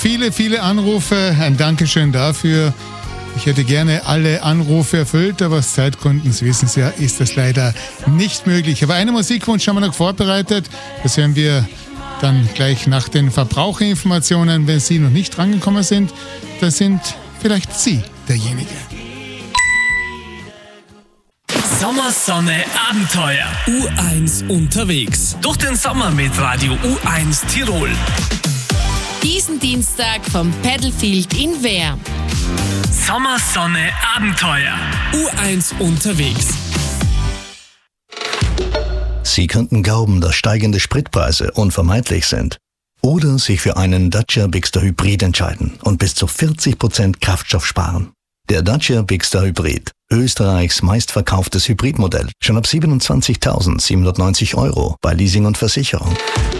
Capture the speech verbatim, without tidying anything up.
viele, viele Anrufe. Ein Dankeschön dafür. Ich hätte gerne alle Anrufe erfüllt, aber aus Zeitgründen, Sie wissen es ja, ist das leider nicht möglich. Aber einen Musikwunsch haben wir noch vorbereitet. Das hören wir dann gleich nach den Verbraucherinformationen. Wenn Sie noch nicht rangekommen sind, dann sind vielleicht Sie derjenige. Sommersonne Abenteuer. U eins unterwegs. Durch den Sommer mit Radio U eins Tirol. Diesen Dienstag vom Paddlefield in Wehr. Sommersonne Abenteuer. U eins unterwegs. Sie könnten glauben, dass steigende Spritpreise unvermeidlich sind. Oder sich für einen Dacia Bigster Hybrid entscheiden und bis zu vierzig Prozent Kraftstoff sparen. Der Dacia Bigster Hybrid, Österreichs meistverkauftes Hybridmodell, schon ab siebenundzwanzigtausendsiebenhundertneunzig Euro bei Leasing und Versicherung.